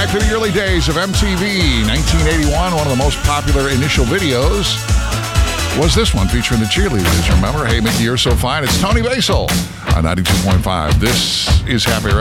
back to the early days of MTV. 1981, one of the most popular initial videos was this one featuring the cheerleaders. Remember, Hey Mickey, You're So Fine. It's Tony Basil on 92.5. This is Happy